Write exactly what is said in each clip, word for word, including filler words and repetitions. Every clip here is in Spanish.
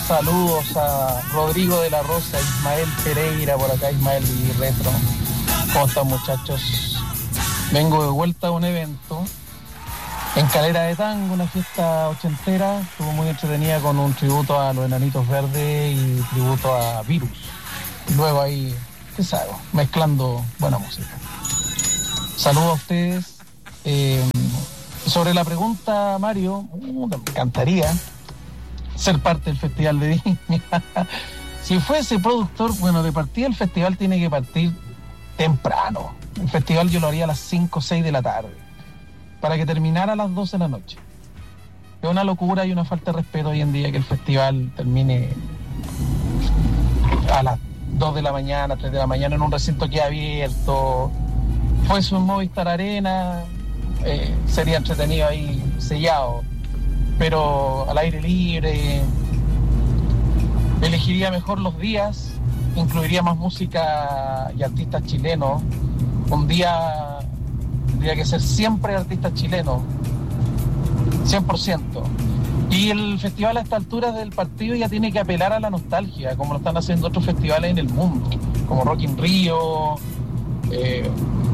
Saludos a Rodrigo de la Rosa, Ismael Pereira, por acá Ismael y Retro. ¿Cómo están, muchachos? Vengo de vuelta a un evento en Calera de Tango, una fiesta ochentera. Estuvo muy entretenida con un tributo a los Enanitos Verdes y tributo a Virus. Luego ahí, ¿qué sabe? Mezclando buena música. Saludos a ustedes. Eh, sobre la pregunta, Mario, uh, me encantaría ser parte del Festival de Viña. Si fuese productor, bueno, de partida el festival tiene que partir temprano. El festival yo lo haría a las cinco o seis de la tarde, para que terminara a las doce de la noche. Es una locura y una falta de respeto hoy en día que el festival termine a las dos de la mañana, tres de la mañana, en un recinto que abierto. Fuese un Movistar Arena, eh, sería entretenido ahí sellado, pero al aire libre. Elegiría mejor los días, incluiría más música y artistas chilenos. Un día tendría que ser siempre artistas chilenos, cien por ciento. Y el festival a esta altura del partido ya tiene que apelar a la nostalgia, como lo están haciendo otros festivales en el mundo, como Rock in Rio, eh,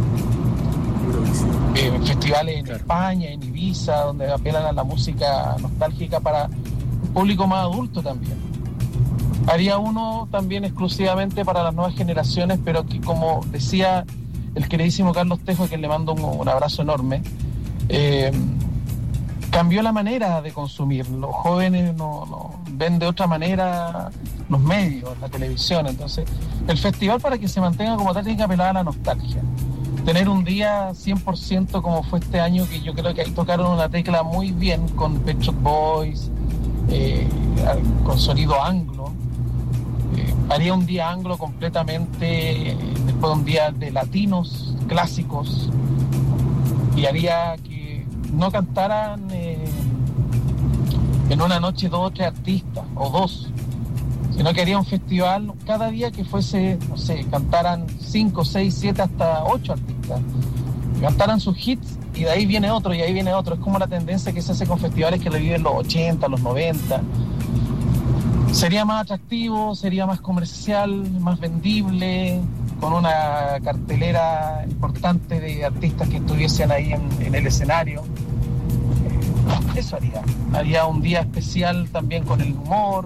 eh, festivales en España, en Ibiza, donde apelan a la música nostálgica para un público más adulto también. Haría uno también exclusivamente para las nuevas generaciones, pero que, como decía el queridísimo Carlos Tejo, a quien le mando un, un abrazo enorme, eh, cambió la manera de consumir. Los jóvenes no, no ven de otra manera los medios, la televisión. Entonces, el festival, para que se mantenga como tal, tiene que apelar a la nostalgia. Tener un día cien por ciento como fue este año, que yo creo que ahí tocaron una tecla muy bien con Pet Shop Boys, eh, con sonido anglo. Eh, haría un día anglo completamente, eh, después de un día de latinos clásicos, y haría que no cantaran eh, en una noche dos o tres artistas, o dos, sino que haría un festival cada día que fuese, no sé, cantaran cinco, seis, siete, hasta ocho artistas, cantaran sus hits, y de ahí viene otro, y ahí viene otro. Es como la tendencia que se hace con festivales que reviven los ochenta, los noventa. Sería más atractivo, sería más comercial, más vendible, con una cartelera importante de artistas que estuviesen ahí en, en el escenario. Eso haría. Haría un día especial también con el humor.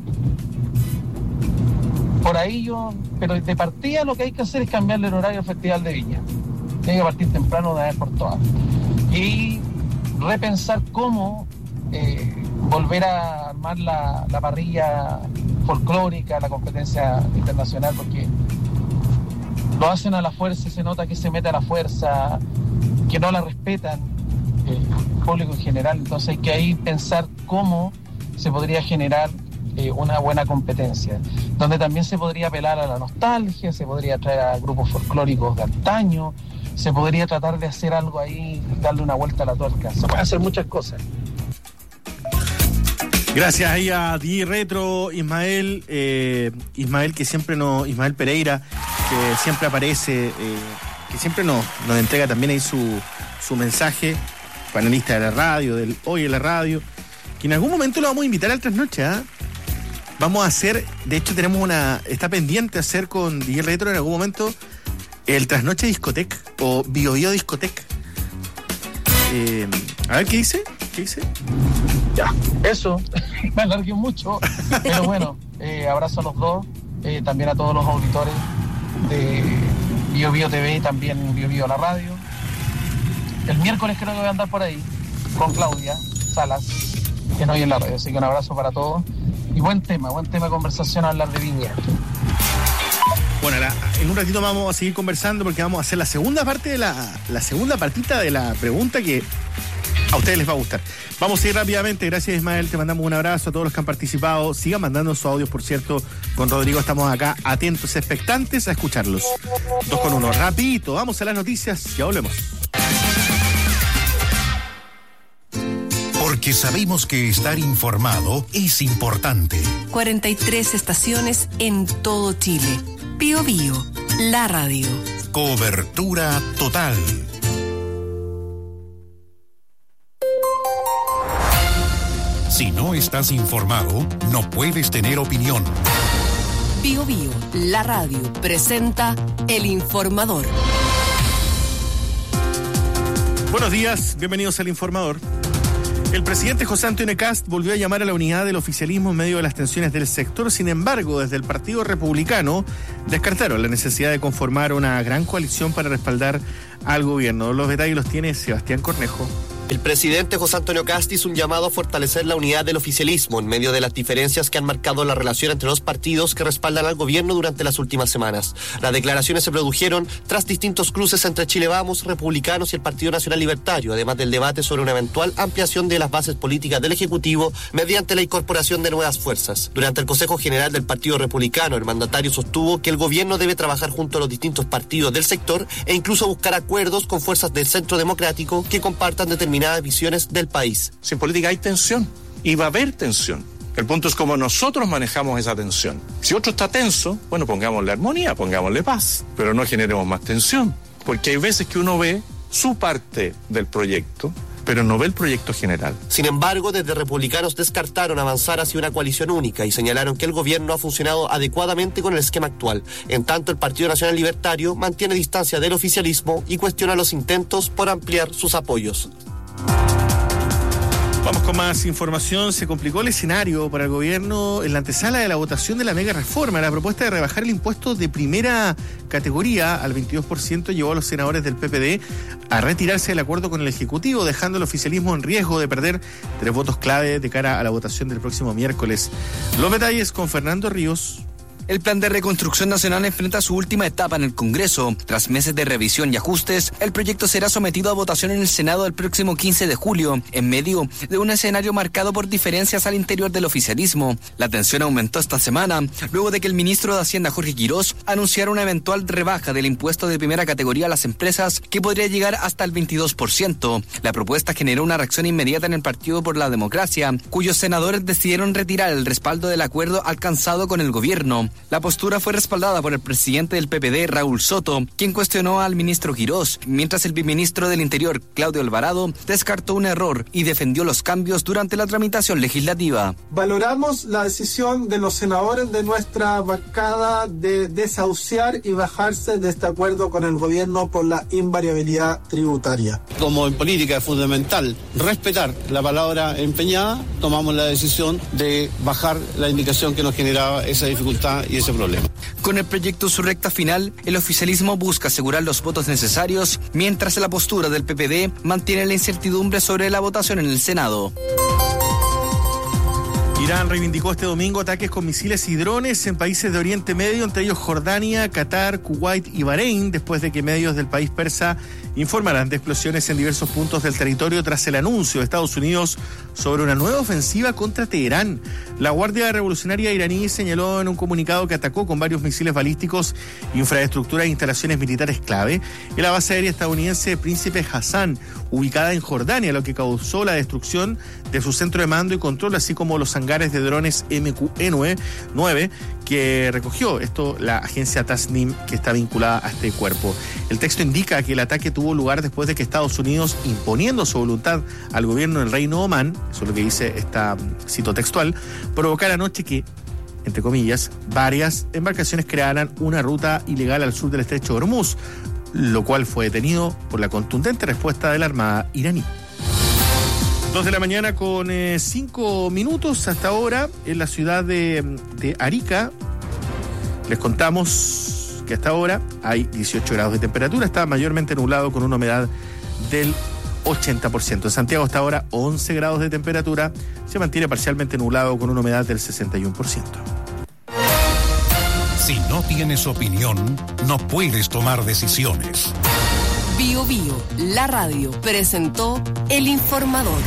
Por ahí yo, pero de partida lo que hay que hacer es cambiarle el horario al Festival de Viña. Tiene que partir temprano de una vez por todas. Y repensar cómo eh, volver a armar la, la parrilla folclórica, la competencia internacional, porque lo hacen a la fuerza y se nota que se mete a la fuerza, que no la respetan eh, el público en general. Entonces hay que ahí pensar cómo se podría generar eh, una buena competencia, donde también se podría apelar a la nostalgia, se podría traer a grupos folclóricos de antaño, se podría tratar de hacer algo ahí, darle una vuelta a la tuerca. Se pueden hacer muchas cosas. Gracias ahí a Di Retro, Ismael, eh, Ismael que siempre nos, Ismael Pereira, que siempre aparece, eh, que siempre nos, nos entrega también ahí su, su mensaje, panelista de la radio, del Hoy en la Radio, que en algún momento lo vamos a invitar al Trasnoche, ¿ah? ¿eh? Vamos a hacer, de hecho tenemos una, está pendiente hacer con Di Retro en algún momento el Trasnoche Discotec o Bio Bio Discotec. Eh, a ver, ¿qué dice? ¿Qué dice? Ya, eso, me alargué mucho, pero bueno, eh, abrazo a los dos, eh, también a todos los auditores de Bio Bio T V y también Bio Bio la radio. El miércoles creo que voy a andar por ahí con Claudia Salas, que no hay en la radio, así que un abrazo para todos. Y buen tema, buen tema de conversación a hablar de Viña. Bueno, la, en un ratito vamos a seguir conversando porque vamos a hacer la segunda parte de la, la segunda partita de la pregunta que a ustedes les va a gustar. Vamos a ir rápidamente. Gracias, Ismael. Te mandamos un abrazo a todos los que han participado. Sigan mandando sus audios, por cierto. Con Rodrigo estamos acá atentos, expectantes a escucharlos. Dos con uno. Rapidito, vamos a las noticias. Ya volvemos. Porque sabemos que estar informado es importante. cuarenta y tres estaciones en todo Chile. Bio Bio, la radio. Cobertura total. Si no estás informado, no puedes tener opinión. Bio Bio, la radio, presenta El Informador. Buenos días, bienvenidos al Informador. El presidente José Antonio Kast volvió a llamar a la unidad del oficialismo en medio de las tensiones del sector. Sin embargo, desde el Partido Republicano descartaron la necesidad de conformar una gran coalición para respaldar al gobierno. Los detalles los tiene Sebastián Cornejo. El presidente José Antonio Kast hizo un llamado a fortalecer la unidad del oficialismo en medio de las diferencias que han marcado la relación entre los partidos que respaldan al gobierno durante las últimas semanas. Las declaraciones se produjeron tras distintos cruces entre Chile Vamos, Republicanos y el Partido Nacional Libertario, además del debate sobre una eventual ampliación de las bases políticas del Ejecutivo mediante la incorporación de nuevas fuerzas. Durante el Consejo General del Partido Republicano, el mandatario sostuvo que el gobierno debe trabajar junto a los distintos partidos del sector e incluso buscar acuerdos con fuerzas del centro democrático que compartan determinadas visiones del país. Si en política hay tensión, y va a haber tensión. El punto es cómo nosotros manejamos esa tensión. Si otro está tenso, bueno, pongámosle armonía, pongámosle paz, pero no generemos más tensión. Porque hay veces que uno ve su parte del proyecto, pero no ve el proyecto general. Sin embargo, desde Republicanos descartaron avanzar hacia una coalición única y señalaron que el gobierno ha funcionado adecuadamente con el esquema actual. En tanto, el Partido Nacional Libertario mantiene distancia del oficialismo y cuestiona los intentos por ampliar sus apoyos. Vamos con más información. Se complicó el escenario para el gobierno en la antesala de la votación de la mega reforma. La propuesta de rebajar el impuesto de primera categoría al veintidós por ciento llevó a los senadores del P P D a retirarse del acuerdo con el Ejecutivo, dejando al oficialismo en riesgo de perder tres votos clave de cara a la votación del próximo miércoles. Los detalles con Fernando Ríos. El Plan de Reconstrucción Nacional enfrenta su última etapa en el Congreso. Tras meses de revisión y ajustes, el proyecto será sometido a votación en el Senado el próximo quince de julio, en medio de un escenario marcado por diferencias al interior del oficialismo. La tensión aumentó esta semana, luego de que el ministro de Hacienda, Jorge Quirós, anunciara una eventual rebaja del impuesto de primera categoría a las empresas que podría llegar hasta el veintidós por ciento. La propuesta generó una reacción inmediata en el Partido por la Democracia, cuyos senadores decidieron retirar el respaldo del acuerdo alcanzado con el gobierno. La postura fue respaldada por el presidente del P P D, Raúl Soto, quien cuestionó al ministro Quirós, mientras el viceministro del Interior, Claudio Alvarado, descartó un error y defendió los cambios durante la tramitación legislativa. Valoramos la decisión de los senadores de nuestra bancada de desahuciar y bajarse de este acuerdo con el gobierno por la invariabilidad tributaria. Como en política es fundamental respetar la palabra empeñada, tomamos la decisión de bajar la indicación que nos generaba esa dificultad y ese problema. Con el proyecto en su recta final, el oficialismo busca asegurar los votos necesarios, mientras la postura del P P D mantiene la incertidumbre sobre la votación en el Senado. Irán reivindicó este domingo ataques con misiles y drones en países de Oriente Medio, entre ellos Jordania, Qatar, Kuwait y Bahrein, después de que medios del país persa informaran de explosiones en diversos puntos del territorio tras el anuncio de Estados Unidos sobre una nueva ofensiva contra Teherán. La Guardia Revolucionaria iraní señaló en un comunicado que atacó con varios misiles balísticos infraestructura e instalaciones militares clave en la base aérea estadounidense Príncipe Hassan, ubicada en Jordania, lo que causó la destrucción de su centro de mando y control, así como los hangares de drones M Q E nueve que recogió esto la agencia Tasnim, que está vinculada a este cuerpo. El texto indica que el ataque tuvo lugar después de que Estados Unidos, imponiendo su voluntad al gobierno del Reino Omán, eso es lo que dice esta cito textual, provocara anoche que, entre comillas, varias embarcaciones crearan una ruta ilegal al sur del estrecho de Hormuz, lo cual fue detenido por la contundente respuesta de la Armada iraní. Dos de la mañana con eh, cinco minutos hasta ahora en la ciudad de, de Arica. Les contamos que hasta ahora hay dieciocho grados de temperatura, está mayormente nublado con una humedad del ochenta por ciento. En Santiago hasta ahora once grados de temperatura, se mantiene parcialmente nublado con una humedad del sesenta y uno por ciento. Si no tienes opinión, no puedes tomar decisiones. Bio Bio, la radio, presentó El Informador.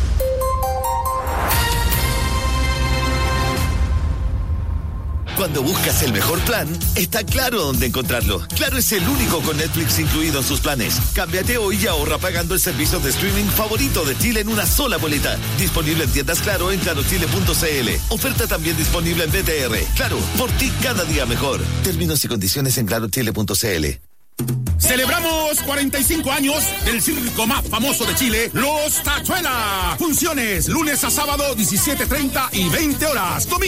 Cuando buscas el mejor plan, está Claro dónde encontrarlo. Claro es el único con Netflix incluido en sus planes. Cámbiate hoy y ahorra pagando el servicio de streaming favorito de Chile en una sola boleta. Disponible en tiendas Claro en claro chile punto c l. Oferta también disponible en B T R. Claro, por ti cada día mejor. Términos y condiciones en claro chile punto c l. Celebramos cuarenta y cinco años del circo más famoso de Chile, Los Tachuelas. Funciones lunes a sábado, diecisiete treinta y veinte horas.